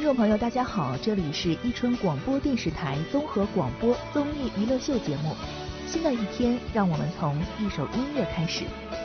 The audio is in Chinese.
听众朋友，大家好，这里是伊春广播电视台综合广播综艺娱乐秀节目。新的一天，让我们从一首音乐开始。